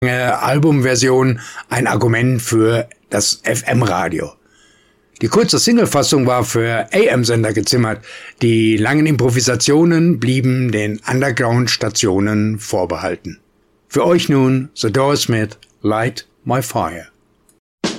Albumversion ein Argument für das FM-Radio. Die kurze Singlefassung war für AM-Sender gezimmert. Die langen Improvisationen blieben den Underground-Stationen vorbehalten. Für euch nun The Doors mit Light My Fire.